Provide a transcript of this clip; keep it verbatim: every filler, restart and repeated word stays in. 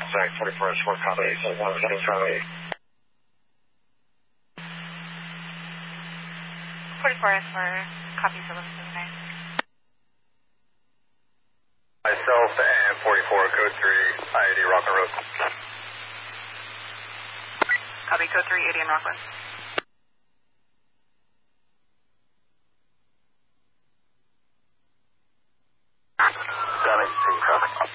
Zach forty-four S four, copy. So one seven Charlie. forty-four S four, copy for eleven seventy-nine. Myself and forty-four, code three, I eighty Rockland Road. Copy, code three, eighty in Rockland. seven, traffic.